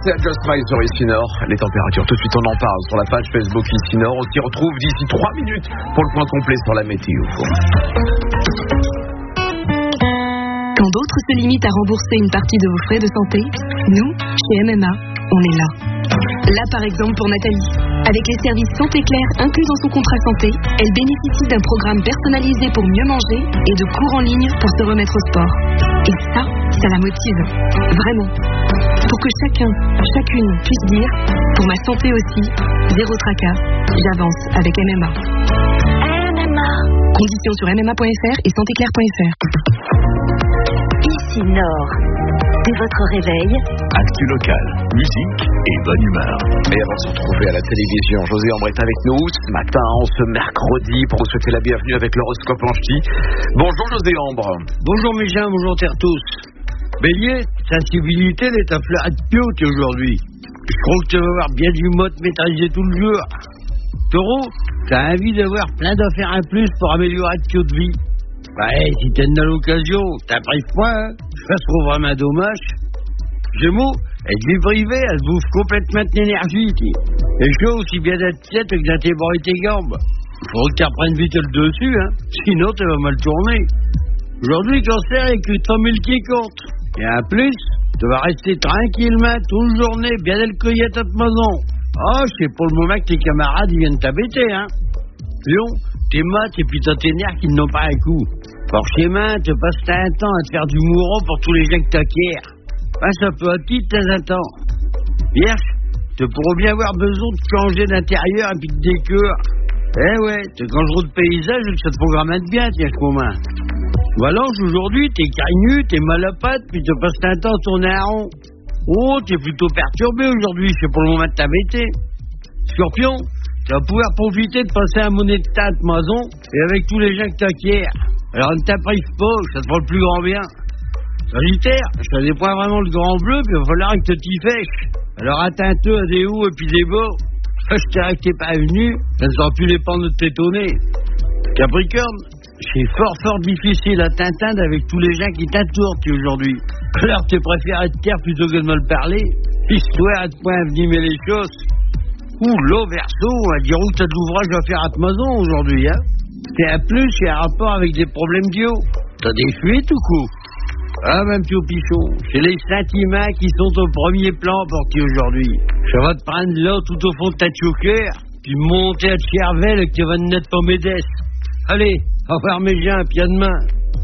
c'est Just Smile sur ici Nord. Les températures, tout de suite on en parle sur la page Facebook ici Nord. On s'y retrouve d'ici 3 minutes pour le point complet sur la météo. Quand d'autres se limitent à rembourser une partie de vos frais de santé, nous, chez MMA, on est là. Là par exemple pour Nathalie. Avec les services Santé Claire inclus dans son contrat santé, elle bénéficie d'un programme personnalisé pour mieux manger et de cours en ligne pour se remettre au sport. Et ça la motive. Vraiment. Pour que chacune puisse dire, pour ma santé aussi, zéro tracas, j'avance avec MMA. MMA. Conditions sur MMA.fr et santéclaire.fr. Ici Nord. Dès votre réveil, actu local, musique et bonne humeur. Et avant de se retrouver à la télévision, José Ambre est avec nous ce matin, ce mercredi, pour vous souhaiter la bienvenue avec l'horoscope en ch'ti. Bonjour José Ambre. Bonjour mes gens, bonjour terre tous. Bélier, sensibilité est à fleur de piote aujourd'hui. Je crois que tu vas avoir bien du mot maîtriser tout le jour. Taureau, tu as envie d'avoir plein d'affaires en plus pour améliorer ta vie. Ouais, si t'es dans l'occasion, t'apprives pas, hein. Ça se trouve vraiment dommage. Gémeaux, être vie privée, elle bouffe complètement ton énergie. Et chaud, aussi bien d'être tiède que d'être ébranlé tes gambes. Faut que tu reprennes vite le dessus, hein. Sinon, tu vas mal tourner. Aujourd'hui, cancer, il y a que 100 000 qui comptent. Et en plus, tu vas rester tranquillement toute la journée, bien le cueillette à ta maison. Oh, c'est pour le moment que tes camarades ils viennent t'habiter, hein. Lion, tes maths et puis t'as tes nerfs qui n'ont pas un coup. Forcément, tu passes un temps à te faire du mourant pour tous les gens que t'acquiers. Ça peut être de temps en temps. Vierge, tu pourras bien avoir besoin de changer d'intérieur et puis de décor. Eh ouais, tu changeras de paysage et que ça te programme bien, tiens, ce moment. Balance, aujourd'hui, t'es cagneux, t'es mal à patte, puis tu passes un temps à tourner à rond. Oh, t'es plutôt perturbé aujourd'hui, c'est pour le moment de t'embêter. Scorpion, tu vas pouvoir profiter de passer un monnaie de tête maison et avec tous les gens que t'acquiers. Alors ne t'apprive pas, ça te fera le plus grand bien. Sagittaire, je te déploie vraiment le grand bleu, puis il va falloir que t'y fêches. Alors atteins-toi à des hauts et puis des bas. Je dirais que t'es pas venu, ça ne sera plus les pans de t'étonner. Capricorne, c'est fort difficile à t'entendre avec tous les gens qui t'entourent aujourd'hui. Alors tu préfères être terre plutôt que de me le parler, histoire de pas envenimer les choses. Ouh, là, Verseau, on va dire où t'as de l'ouvrage à faire à ta maison aujourd'hui, hein. T'es en plus, il y a un rapport avec des problèmes d'eau. T'as des fuites ou quoi? Ah, même petit pichon, c'est les sentiments qui sont au premier plan pour toi aujourd'hui. Ça va te prendre là tout au fond de ta choker, puis monter à Tchervel que tu vas ne pas m'aider. Allez, au revoir mes gens, puis à demain.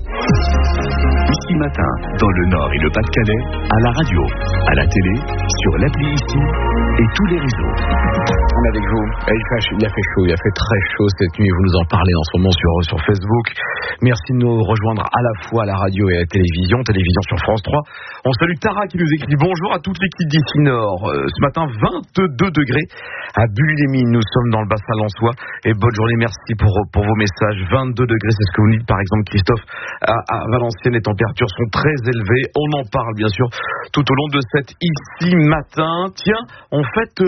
Ici matin, dans le Nord et le Pas-de-Calais, à la radio, à la télé, sur l'appli ici et tous les réseaux. On est avec vous. Il a fait chaud, il a fait très chaud cette nuit. Vous nous en parlez en ce moment sur Facebook. Merci de nous rejoindre à la fois à la radio et à la télévision sur France 3. On salue Tara qui nous écrit bonjour à toute l'équipe d'ici Nord. Ce matin, 22 degrés à Bulle-les-Mines. Nous sommes dans le bassin lensois. Et bonne journée, merci pour vos messages. 22 degrés, c'est ce que vous dites. Par exemple, Christophe, à Valenciennes, les températures sont très élevées. On en parle, bien sûr, tout au long de cet ici matin. Tiens, on fête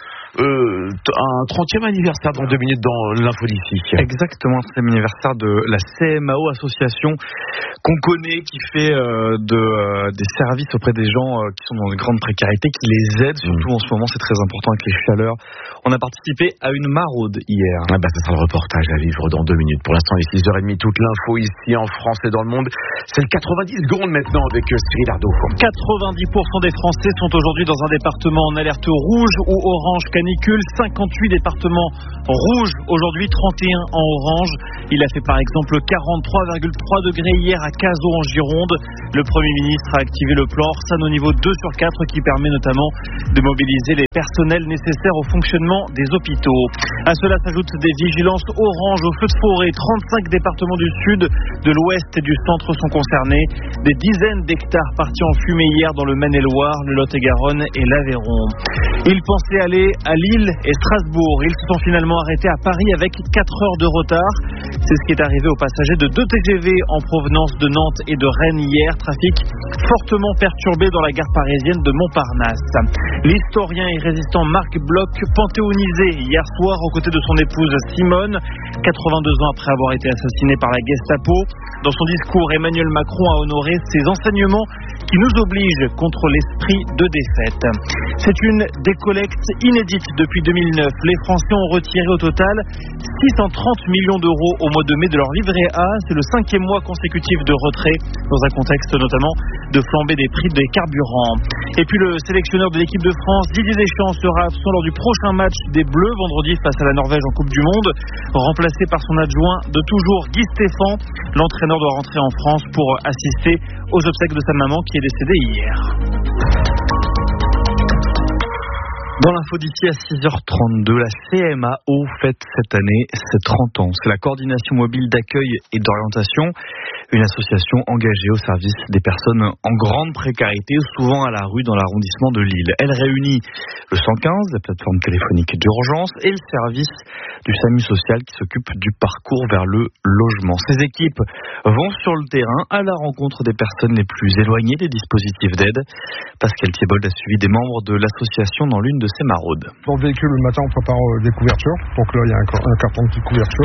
un 30e anniversaire dans 2 minutes dans l'info d'ici. Exactement, c'est l'anniversaire de la CMAO, association qu'on connaît, qui fait des services auprès des gens qui sont dans une grande précarité, qui les aide, surtout en ce moment, c'est très important avec les chaleurs. On a participé à une maraude hier. Ça sera le reportage à vivre dans 2 minutes. Pour l'instant, il est 6h30, toute l'info ici en France et dans le monde. C'est le 90 secondes maintenant avec Cyril Ardo. 90% des Français sont aujourd'hui dans un département en alerte rouge ou orange canicule. 58 départements rouges aujourd'hui, 31 en orange. Il a fait par exemple 43,3 degrés hier à Cazaux en Gironde. Le Premier ministre a activé le plan Orsan au niveau 2/4 qui permet notamment de mobiliser les personnels nécessaires au fonctionnement des hôpitaux. À cela s'ajoutent des vigilances orange aux feux de forêt. 35 départements du sud, de l'ouest et du centre sont concernés. Des dizaines d'hectares partis en fumée hier dans le Maine-et-Loire, le Lot-et-Garonne et l'Aveyron. Il pensait aller à à Lille et Strasbourg. Ils se sont finalement arrêtés à Paris avec 4 heures de retard. C'est ce qui est arrivé aux passagers de 2 TGV en provenance de Nantes et de Rennes hier. Trafic fortement perturbé dans la gare parisienne de Montparnasse. L'historien et résistant Marc Bloch, panthéonisé hier soir aux côtés de son épouse Simone, 82 ans après avoir été assassiné par la Gestapo. Dans son discours, Emmanuel Macron a honoré ses enseignements qui nous obligent contre l'esprit de défaite. C'est une décollecte inédite depuis 2009. Les Français ont retiré au total 630 millions d'euros au mois de mai de leur livret A. C'est le 5e mois consécutif de retrait, dans un contexte notamment de flambée des prix des carburants. Et puis le sélectionneur de l'équipe de France, Didier Deschamps, sera absent lors du prochain match des Bleus vendredi face à la Norvège en Coupe du Monde, remplacé par son adjoint de toujours, Guy Stéphane. L'entraîneur doit rentrer en France pour assister aux obsèques de sa maman qui est décédée hier. Dans l'info d'ici à 6h32, la CMAO fête cette année ses 30 ans. C'est la coordination mobile d'accueil et d'orientation, une association engagée au service des personnes en grande précarité, souvent à la rue dans l'arrondissement de Lille. Elle réunit le 115, la plateforme téléphonique d'urgence, et le service du SAMU social qui s'occupe du parcours vers le logement. Ces équipes vont sur le terrain à la rencontre des personnes les plus éloignées des dispositifs d'aide. Pascal Thiebold a suivi des membres de l'association dans l'une de ses maraudes. Dans le véhicule, le matin, on prépare des couvertures. Donc là, il y a un carton de couverture.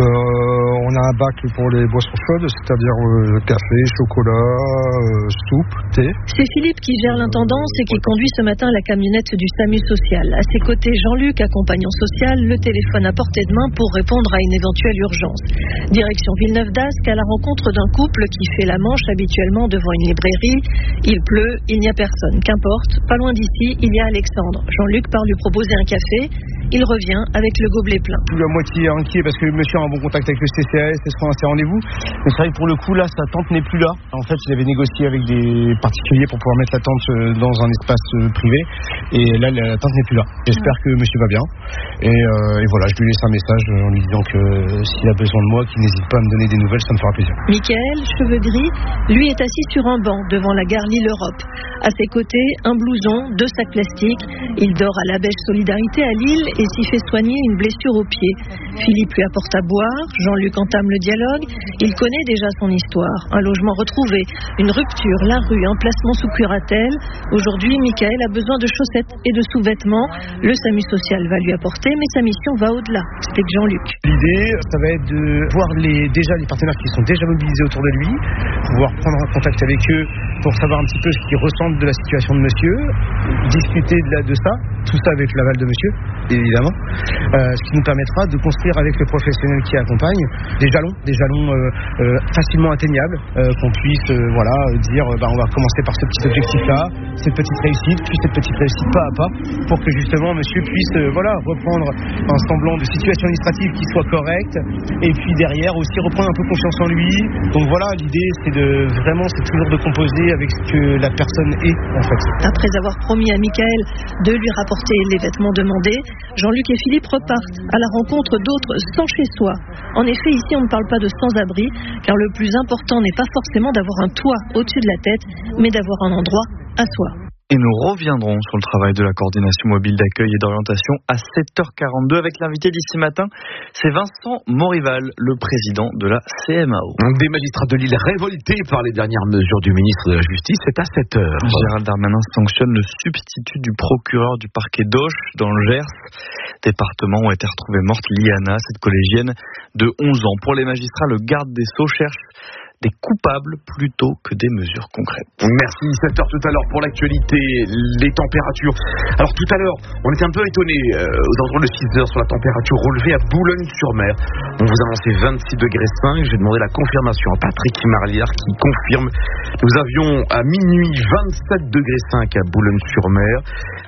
On a un bac pour les boissons chaudes, c'est-à-dire café, chocolat, soupe, thé. C'est Philippe qui gère l'intendance et qui conduit ce matin la camionnette du SAMU social. À ses côtés, Jean-Luc, accompagnant social, le téléphone à portée de main pour répondre à une éventuelle urgence. Direction Villeneuve d'Ascq, à la rencontre d'un couple qui fait la manche habituellement devant une librairie. Il pleut, il n'y a personne. Qu'importe, pas loin d'ici, il y a Alexandre. Jean-Luc part lui proposer un café. Il revient avec le gobelet plein. Je suis à moitié inquiet parce que le monsieur a un bon contact avec le CCAS, est-ce qu'on a ses rendez-vous? Mais c'est vrai que pour le coup, là, sa tente n'est plus là. En fait, il avait négocié avec des particuliers pour pouvoir mettre la tente dans un espace privé. Et là, la tente n'est plus là. J'espère que monsieur va bien. Et voilà, je lui laisse un message en lui disant que s'il a besoin de moi, qu'il n'hésite pas à me donner des nouvelles, ça me fera plaisir. Michael, cheveux gris, lui est assis sur un banc devant la gare Lille-Europe. À ses côtés, un blouson, 2 sacs plastiques. Il dort à la Bêche Solidarité à Lille et s'y fait soigner une blessure au pied. Philippe lui apporte à boire, Jean-Luc entame le dialogue. Il connaît déjà son histoire. Un logement retrouvé, une rupture, la rue, un placement sous curatelle. Aujourd'hui, Michael a besoin de chaussettes et de sous-vêtements. Le SAMU social va lui apporter, mais sa mission va au-delà, explique Jean-Luc. L'idée, ça va être de voir déjà les partenaires qui sont déjà mobilisés autour de lui, pouvoir prendre un contact avec eux pour savoir un petit peu ce qu'ils ressentent de la situation de monsieur, discuter de ça, tout ça avec l'aval de monsieur, évidemment, ce qui nous permettra de construire avec le professionnel qui accompagne des jalons facilement atteignables, qu'on puisse dire on va commencer par ce petit objectif-là, cette petite réussite, puis cette petite réussite pas à pas, pour que justement monsieur puisse reprendre un semblant de situation administrative qui soit correcte, et puis derrière aussi reprendre un peu confiance en lui. Donc voilà, l'idée c'est toujours de composer avec ce que la personne est en fait. Après avoir promis à Michael de lui rapporter les vêtements demandés, Jean-Luc et Philippe repartent à la rencontre d'autres sans chez soi. En effet, ici on ne parle pas de sans-abri, car le plus important n'est pas forcément d'avoir un toit au-dessus de la tête, mais d'avoir un endroit à soi. Et nous reviendrons sur le travail de la coordination mobile d'accueil et d'orientation à 7h42 avec l'invité d'ici matin. C'est Vincent Morival, le président de la CMAO. Des magistrats de Lille révoltés par les dernières mesures du ministre de la Justice, c'est à 7h. Gérald Darmanin sanctionne le substitut du procureur du parquet d'Auch dans le Gers. Département où a été retrouvée morte Liana, cette collégienne de 11 ans. Pour les magistrats, le garde des Sceaux cherche des coupables plutôt que des mesures concrètes. Merci, 7h tout à l'heure pour l'actualité, les températures. Alors tout à l'heure, on était un peu étonnés aux alentours de 6h sur la température relevée à Boulogne-sur-Mer. On vous annonçait 26 degrés 5, j'ai demandé la confirmation à Patrick Marlière qui confirme. Nous avions à minuit 27 degrés 5 à Boulogne-sur-Mer,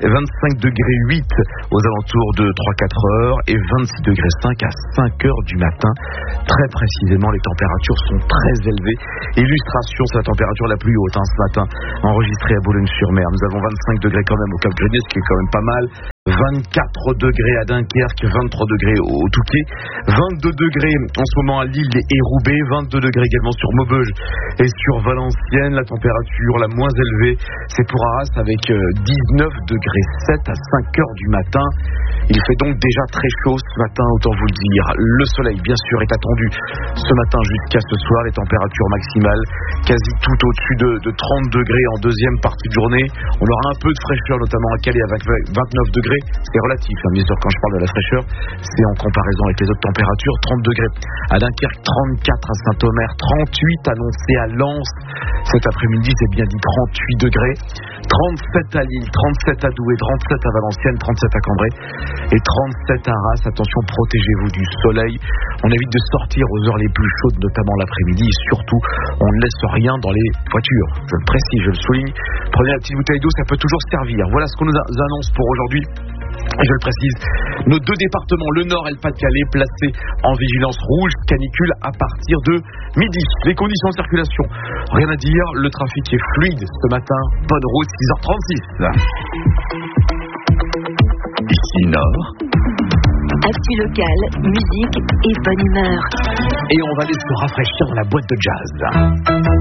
25 degrés 8 aux alentours de 3-4 heures et 26 degrés 5 à 5 heures du matin. Très précisément, les températures sont très élevées. Illustration, c'est la température la plus haute ce matin enregistrée à Boulogne-sur-Mer. Nous avons 25 degrés quand même au Cap Grenouille, ce qui est quand même pas mal. 24 degrés à Dunkerque, 23 degrés au Touquet, 22 degrés en ce moment à Lille et Roubaix, 22 degrés également sur Maubeuge et sur Valenciennes. La température la moins élevée, c'est pour Arras avec 19 degrés 7 à 5 heures du matin. Il fait donc déjà très chaud ce matin, autant vous le dire. Le soleil, bien sûr, est attendu ce matin jusqu'à ce soir. Les températures maximales quasi tout au-dessus de 30 degrés en deuxième partie de journée. On aura un peu de fraîcheur, notamment à Calais, avec 29 degrés. C'est relatif, bien sûr, quand je parle de la fraîcheur, c'est en comparaison avec les autres températures. 30 degrés à Dunkerque, 34 à Saint-Omer, 38 annoncés à Lens. Cet après-midi, c'est bien dit 38 degrés. 37 à Lille, 37 à Douai, 37 à Valenciennes, 37 à Cambrai et 37 à Arras. Attention, protégez-vous du soleil. On évite de sortir aux heures les plus chaudes, notamment l'après-midi, et surtout, on ne laisse rien dans les voitures. Je le précise, je le souligne. Prenez la petite bouteille d'eau, ça peut toujours servir. Voilà ce qu'on nous annonce pour aujourd'hui. Je le précise, nos deux départements, le Nord et le Pas-de-Calais, placés en vigilance rouge, canicule à partir de midi. Les conditions de circulation, rien à dire, le trafic est fluide ce matin. Bonne route, 6h36. Ici Nord. Actu locale, musique et bonne humeur. Et on va aller se rafraîchir dans la boîte de jazz.